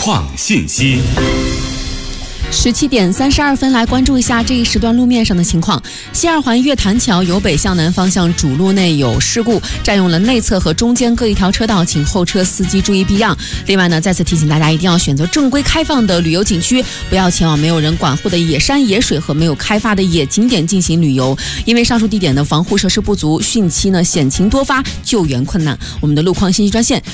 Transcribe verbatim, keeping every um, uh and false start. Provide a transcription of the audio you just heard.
况信息。 十七点三十二分，来关注一下这一时段路面上的情况。西二环月坛桥由北向南方向主路内有事故，占用了内侧和中间各一条车道，请后车司机注意避让。另外呢，再次提醒大家一定要选择正规开放的旅游景区，不要前往没有人管护的野山野水和没有开发的野景点进行旅游，因为上述地点的防护设施不足，汛期呢险情多发，救援困难。我们的路况信息专线